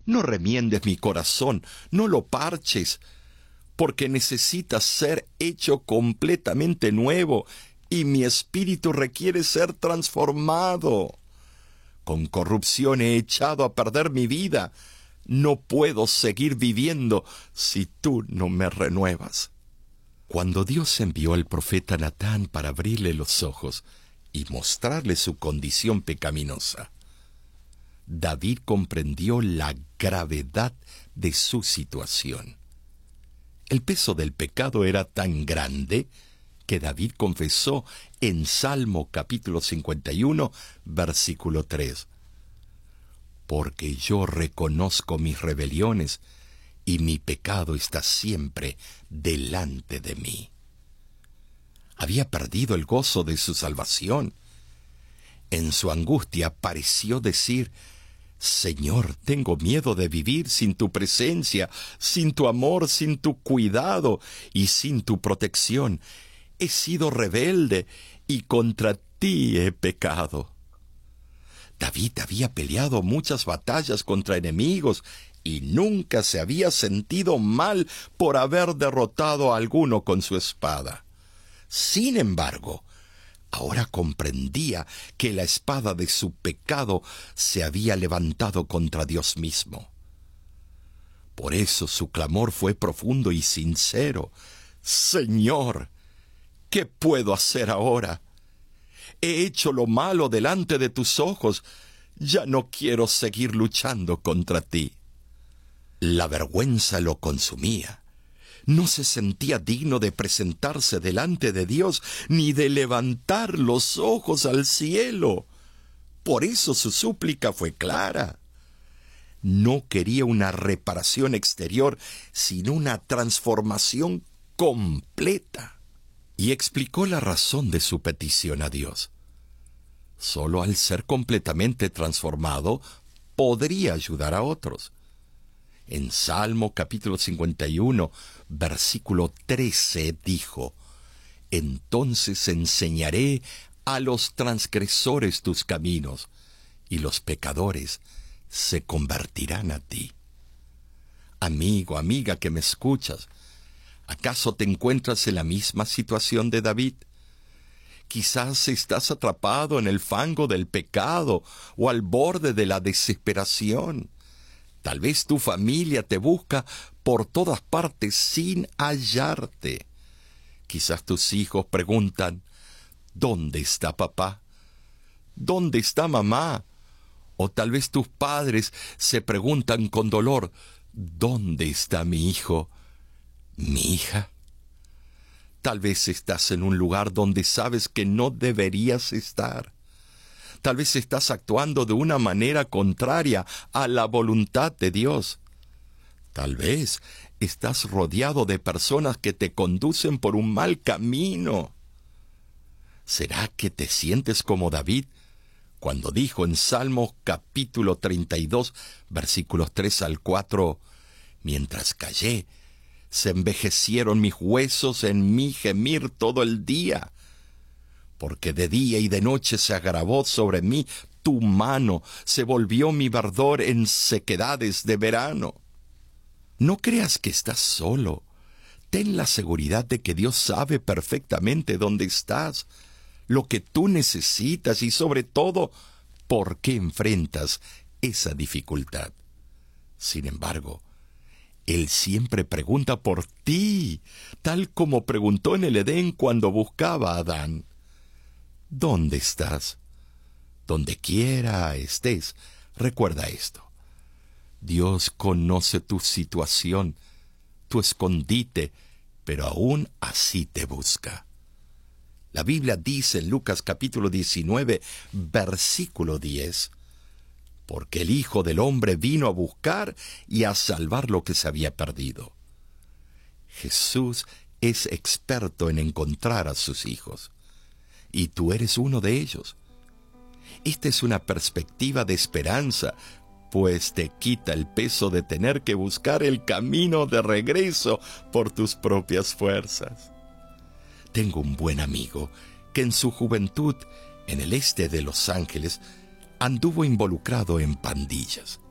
No remiendes mi corazón, no lo parches, porque necesitas ser hecho completamente nuevo y mi espíritu requiere ser transformado. Con corrupción he echado a perder mi vida. No puedo seguir viviendo si tú no me renuevas. Cuando Dios envió al profeta Natán para abrirle los ojos y mostrarle su condición pecaminosa, David comprendió la gravedad de su situación. El peso del pecado era tan grande que David confesó en Salmo capítulo 51, versículo 3. Porque yo reconozco mis rebeliones y mi pecado está siempre delante de mí. Había perdido el gozo de su salvación. En su angustia pareció decir: Señor, tengo miedo de vivir sin tu presencia, sin tu amor, sin tu cuidado y sin tu protección. He sido rebelde y contra ti he pecado. David había peleado muchas batallas contra enemigos y nunca se había sentido mal por haber derrotado a alguno con su espada. Sin embargo, ahora comprendía que la espada de su pecado se había levantado contra Dios mismo. Por eso su clamor fue profundo y sincero. Señor, ¿qué puedo hacer ahora? He hecho lo malo delante de tus ojos. Ya no quiero seguir luchando contra ti. La vergüenza lo consumía. No se sentía digno de presentarse delante de Dios, ni de levantar los ojos al cielo. Por eso su súplica fue clara. No quería una reparación exterior, sino una transformación completa. Y explicó la razón de su petición a Dios. Solo al ser completamente transformado, podría ayudar a otros. En Salmo capítulo 51, versículo 13, dijo: Entonces enseñaré a los transgresores tus caminos, y los pecadores se convertirán a ti. Amigo, amiga que me escuchas, ¿acaso te encuentras en la misma situación de David? Quizás estás atrapado en el fango del pecado o al borde de la desesperación. Tal vez tu familia te busca por todas partes sin hallarte. Quizás tus hijos preguntan: ¿dónde está papá? ¿Dónde está mamá? O tal vez tus padres se preguntan con dolor: ¿dónde está mi hijo? ¿Mi hija? Tal vez estás en un lugar donde sabes que no deberías estar. Tal vez estás actuando de una manera contraria a la voluntad de Dios. Tal vez estás rodeado de personas que te conducen por un mal camino. ¿Será que te sientes como David cuando dijo en Salmos capítulo 32, versículos 3 al 4, mientras callé, se envejecieron mis huesos en mi gemir todo el día? Porque de día y de noche se agravó sobre mí tu mano, se volvió mi verdor en sequedades de verano. No creas que estás solo. Ten la seguridad de que Dios sabe perfectamente dónde estás, lo que tú necesitas y sobre todo, por qué enfrentas esa dificultad. Sin embargo, Él siempre pregunta por ti, tal como preguntó en el Edén cuando buscaba a Adán. ¿Dónde estás? Donde quiera estés, recuerda esto. Dios conoce tu situación, tu escondite, pero aún así te busca. La Biblia dice en Lucas capítulo 19, versículo 10, porque el Hijo del Hombre vino a buscar y a salvar lo que se había perdido. Jesús es experto en encontrar a sus hijos, y tú eres uno de ellos. Esta es una perspectiva de esperanza, pues te quita el peso de tener que buscar el camino de regreso por tus propias fuerzas. Tengo un buen amigo que en su juventud, en el este de Los Ángeles, anduvo involucrado en pandillas.